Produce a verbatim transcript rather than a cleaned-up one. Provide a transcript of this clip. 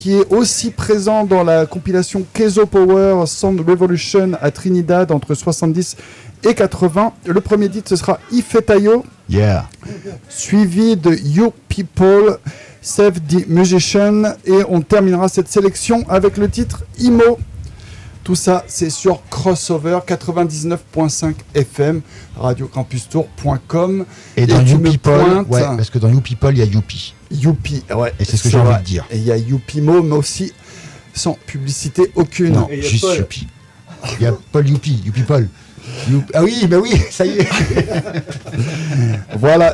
qui est aussi présent dans la compilation Kezo Power Sound Revolution à Trinidad entre soixante-dix et quatre-vingts. Le premier titre, ce sera Ifetayo, yeah. suivi de You People, Save the Musician, et on terminera cette sélection avec le titre Imo. Tout ça, c'est sur Crossover quatre-vingt-dix-neuf virgule cinq F M, radio campus tour point com. Et dans You People, ouais, parce que dans You People, il y a Youpi. Youpi, ouais. Et c'est ce que j'ai envie de dire. Et il y a Youpimo, mais aussi sans publicité aucune. Non, juste Paul. Youpi. Il y a Paul Youpi, Youpi Paul. You... Ah oui, bah oui, ça y est. Voilà.